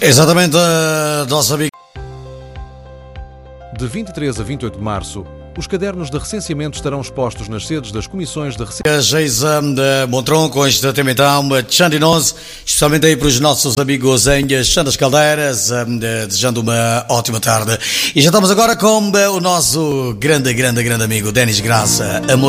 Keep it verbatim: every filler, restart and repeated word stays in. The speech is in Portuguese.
Exatamente, uh, nosso amigo. De vinte e três a vinte e oito de março, os cadernos de recenseamento estarão expostos nas sedes das comissões de recenseamento. Geisa de Montronco, exatamente, Chandinose, especialmente aí para os nossos amigos em Chandas Caldeiras, desejando uma ótima tarde. E já estamos agora com o nosso grande, grande, grande amigo Denis Graça, amor.